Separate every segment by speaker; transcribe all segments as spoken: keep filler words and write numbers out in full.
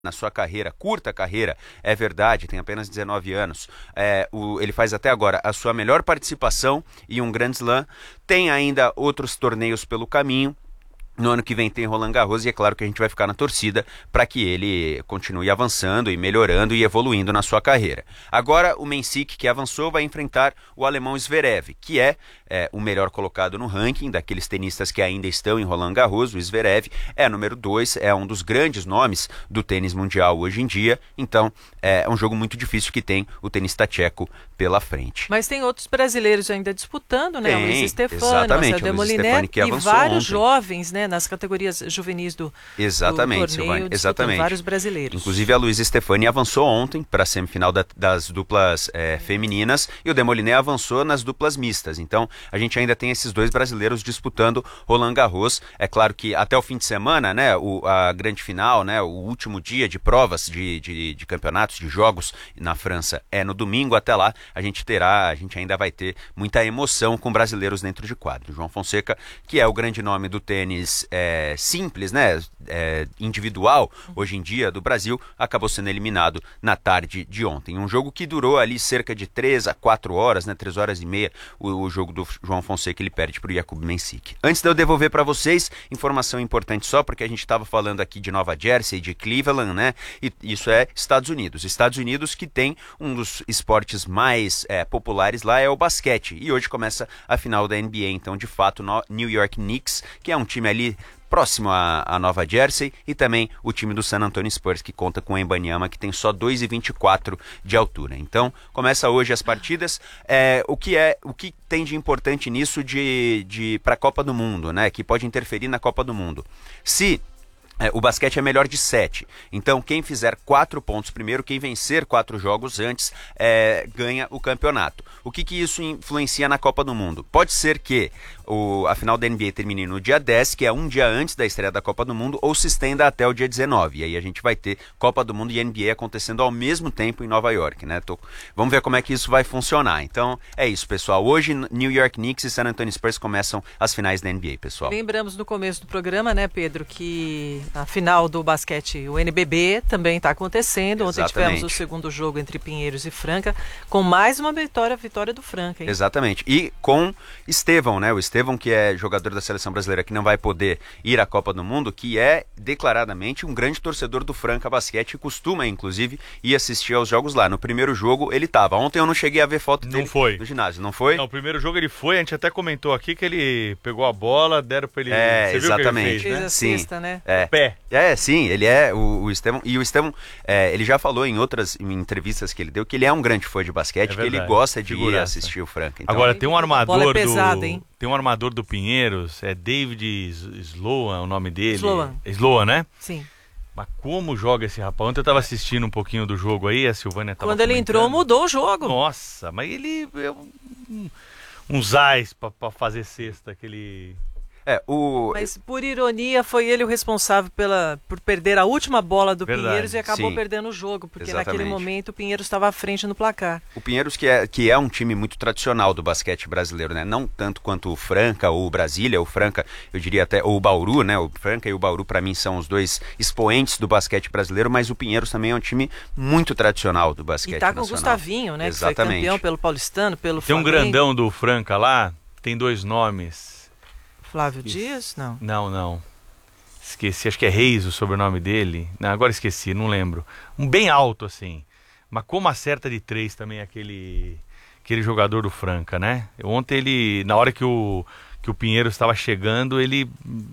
Speaker 1: na sua carreira, curta carreira, é verdade, tem apenas dezenove anos, é, o, ele faz até agora a sua melhor participação em um Grand Slam, tem ainda outros torneios pelo caminho. No ano que vem tem Roland Garros e é claro que a gente vai ficar na torcida para que ele continue avançando e melhorando e evoluindo na sua carreira. Agora o Mensik, que avançou, vai enfrentar o alemão Zverev, que é, é o melhor colocado no ranking daqueles tenistas que ainda estão em Roland Garros. O Zverev é número dois, é um dos grandes nomes do tênis mundial hoje em dia, então é um jogo muito difícil que tem o tenista tcheco pela frente.
Speaker 2: Mas tem outros brasileiros ainda disputando, né?
Speaker 1: Tem,
Speaker 2: o Luiz Stefani,
Speaker 1: exatamente,
Speaker 2: o
Speaker 1: Luiz
Speaker 2: Demoliné
Speaker 1: Stefani, que
Speaker 2: e
Speaker 1: avançou
Speaker 2: vários
Speaker 1: ontem.
Speaker 2: jovens, né? Nas categorias juvenis do,
Speaker 1: exatamente,
Speaker 2: do torneio,
Speaker 1: Silvânia, exatamente.
Speaker 2: vários brasileiros.
Speaker 1: Inclusive a Luísa Stefani avançou ontem para a semifinal da, das duplas é, femininas e o Demoliné avançou nas duplas mistas. Então a gente ainda tem esses dois brasileiros disputando Roland Garros. É claro que até o fim de semana, né, o, a grande final, né, o último dia de provas de, de, de campeonatos, de jogos na França é no domingo. Até lá a gente terá, a gente ainda vai ter muita emoção com brasileiros dentro de quadro. João Fonseca, que é o grande nome do tênis é, simples, né, é, individual, hoje em dia do Brasil, acabou sendo eliminado na tarde de ontem. Um jogo que durou ali cerca de três a quatro horas, né, três horas e meia, o, o jogo do João Fonseca, ele perde para o Jakub Mensik. Antes de eu devolver para vocês, informação importante só, porque a gente estava falando aqui de Nova Jersey, de Cleveland, né, e isso é Estados Unidos. Estados Unidos que tem um dos esportes mais é, populares lá é o basquete, e hoje começa a final da N B A, então de fato no New York Knicks, que é um time ali próximo a, a Nova Jersey, e também o time do San Antonio Spurs, que conta com o Wembanyama, que tem só dois e vinte e quatro de altura. Então, começa hoje as partidas. É, o, que é, o que tem de importante nisso de, de, para a Copa do Mundo, né, que pode interferir na Copa do Mundo? Se É, o basquete é melhor de sete. Então, quem fizer quatro pontos primeiro, quem vencer quatro jogos antes, é, ganha o campeonato. O que, que isso influencia na Copa do Mundo? Pode ser que o, a final da N B A termine no dia dez, que é um dia antes da estreia da Copa do Mundo, ou se estenda até o dia dezenove. E aí a gente vai ter Copa do Mundo e N B A acontecendo ao mesmo tempo em Nova York, né? Tô, vamos ver como é que isso vai funcionar. Então, é isso, pessoal. Hoje, New York Knicks e San Antonio Spurs começam as finais da N B A, pessoal.
Speaker 2: Lembramos no começo do programa, né, Pedro, que a final do basquete, o N B B, também está acontecendo. Ontem
Speaker 1: Exatamente.
Speaker 2: tivemos o segundo jogo entre Pinheiros e Franca, com mais uma vitória, vitória do Franca, hein?
Speaker 1: Exatamente. E com Estevão, né? O Estevão, que é jogador da seleção brasileira, que não vai poder ir à Copa do Mundo, que é declaradamente um grande torcedor do Franca Basquete e costuma, inclusive, ir assistir aos jogos lá. No primeiro jogo ele estava. Ontem eu não cheguei a ver foto
Speaker 3: não
Speaker 1: dele
Speaker 3: foi.
Speaker 1: no ginásio, não foi?
Speaker 3: Não, o primeiro jogo ele foi, a gente até comentou aqui que ele pegou a bola, deram pra ele...
Speaker 1: É,
Speaker 3: Você
Speaker 1: exatamente.
Speaker 3: Viu o que ele fez,
Speaker 2: Fez
Speaker 3: né?
Speaker 2: a
Speaker 1: Sim.
Speaker 2: cesta, né?
Speaker 1: É.
Speaker 3: Pé.
Speaker 1: É, sim, ele é o, o Estevão, e o Estevão, é, ele já falou em outras em entrevistas que ele deu que ele é um grande fã de basquete,
Speaker 3: É
Speaker 1: que ele
Speaker 3: verdade.
Speaker 1: gosta de ir
Speaker 3: Figuraça.
Speaker 1: assistir o Franca. Então,
Speaker 3: Agora tem um
Speaker 2: A bola
Speaker 3: armador
Speaker 2: é pesada,
Speaker 3: do...
Speaker 2: hein?
Speaker 3: Tem um armador do Pinheiros, é David Sloan, o nome dele.
Speaker 2: Sloan.
Speaker 3: Sloan, né?
Speaker 2: Sim.
Speaker 3: Mas como joga esse rapaz? Ontem eu tava assistindo um pouquinho do jogo aí, a Silvânia tava
Speaker 2: Quando ele entrou,
Speaker 3: comentando.
Speaker 2: mudou o jogo.
Speaker 3: Nossa, mas ele... É um, um zais pra, pra fazer cesta, aquele...
Speaker 1: é, o
Speaker 2: Mas, por ironia, foi ele o responsável pela, por perder a última bola do
Speaker 3: Verdade,
Speaker 2: Pinheiros e acabou
Speaker 1: sim.
Speaker 2: perdendo o jogo, porque
Speaker 1: Exatamente.
Speaker 2: naquele momento o Pinheiros estava à frente no placar.
Speaker 1: O Pinheiros, que é, que é um time muito tradicional do basquete brasileiro, né? Não tanto quanto o Franca ou o Brasília, o Franca, eu diria até, ou o Bauru, né? O Franca e o Bauru, para mim, são os dois expoentes do basquete brasileiro, mas o Pinheiros também é um time muito tradicional do basquete
Speaker 2: E tá com o
Speaker 1: nacional.
Speaker 2: Gustavinho, né? Que foi
Speaker 1: Exatamente.
Speaker 2: campeão pelo Paulistano, pelo
Speaker 3: Tem um
Speaker 2: Flamengo.
Speaker 3: grandão do Franca lá, tem dois nomes.
Speaker 2: Flávio Dias? Não.
Speaker 3: Não, não. Esqueci, acho que é Reis o sobrenome dele. Não, agora esqueci, não lembro. Um bem alto, assim. Mas como acerta de três também aquele, aquele jogador do Franca, né? Ontem ele, na hora que o, que o Pinheiro estava chegando, ele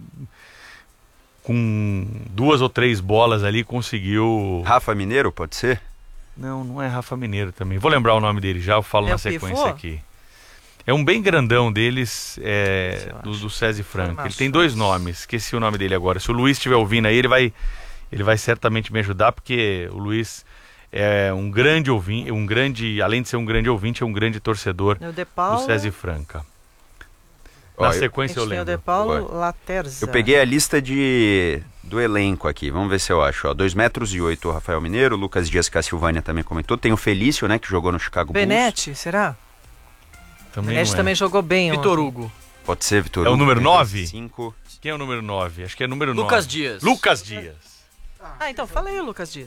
Speaker 3: com duas ou três bolas ali conseguiu...
Speaker 1: Rafa Mineiro, pode ser?
Speaker 3: Não, não é Rafa Mineiro também. Vou lembrar o nome dele já, eu falo
Speaker 2: É
Speaker 3: na
Speaker 2: o
Speaker 3: sequência
Speaker 2: pivô?
Speaker 3: aqui. É um bem grandão deles, é,
Speaker 2: Eu
Speaker 3: do,
Speaker 2: acho.
Speaker 3: do César Franca. Ele
Speaker 2: Informações.
Speaker 3: tem dois nomes, esqueci o nome dele agora. Se o Luiz estiver ouvindo aí, ele vai, ele vai certamente me ajudar, porque o Luiz é um grande ouvinte, um grande, além de ser um grande ouvinte, é um grande torcedor
Speaker 2: O De
Speaker 3: do
Speaker 2: Paulo.
Speaker 3: César Franca.
Speaker 1: Ó,
Speaker 3: Na
Speaker 1: eu-
Speaker 2: A
Speaker 3: sequência eu
Speaker 2: gente tem o
Speaker 3: lembro.
Speaker 2: De Paulo
Speaker 1: Boa.
Speaker 2: Laterza.
Speaker 1: Eu peguei a lista de, do elenco aqui, vamos ver se eu acho. dois metros e oito o Rafael Mineiro, o Lucas Dias, que a Silvânia também comentou. Tem o Felício, né, que jogou no Chicago Bulls.
Speaker 2: Benetti, será?
Speaker 3: Também
Speaker 2: Benetti
Speaker 3: não é.
Speaker 2: também jogou bem
Speaker 4: Vitor
Speaker 2: ontem.
Speaker 4: Hugo.
Speaker 1: Pode ser, Vitor
Speaker 3: É o
Speaker 1: Hugo,
Speaker 3: número
Speaker 1: tem
Speaker 3: nove?
Speaker 1: cinco.
Speaker 3: Quem é o número nove? Acho que é número nove.
Speaker 4: Lucas Dias.
Speaker 3: Lucas Dias.
Speaker 2: Ah, então falei o Lucas Dias.